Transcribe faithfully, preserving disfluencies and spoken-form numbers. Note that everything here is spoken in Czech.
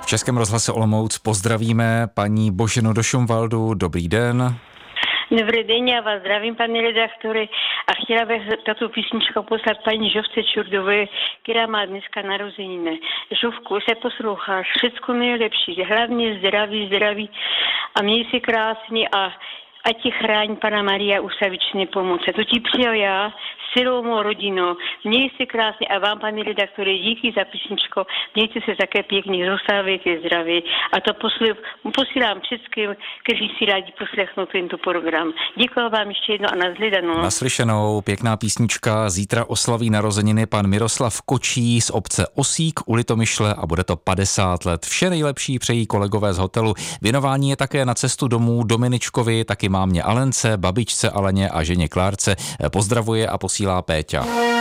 Českém rozhlase Olomouc pozdravíme paní Boženu do Šumvaldu. Dobrý den. Dobrý den, já vás zdravím, pane redaktore, a chtěla bych tato písničku poslat paní Žovce Čurdové, která má dneska narozeniny. Žovku, se posloucháš, všecko nejlepší, hlavně zdraví, zdraví a měj se krásně a ať ti chrání Pana Maria Ústavičné pomoci. To ti přeju já, s celou mou rodinou. Měj se krásně a vám, pane redaktore, díky za písničku. Mějte se také pěkně, zůstávejte zdraví. A to posílám všem, kteří si rádi poslechnou tento program. Děkuji vám ještě jednou a nashledanou. Naslyšenou, pěkná písnička. Zítra oslaví narozeniny pan Miroslav Kočí z obce Osík u Litomyšle a bude to padesát let. Vše nejlepší přejí kolegové z hotelu. Věnování je také na cestu domů Dominičkovi, taky mámě Alence, babičce Aleně a ženě Klárce. Pozdravuje a posílá Péťa.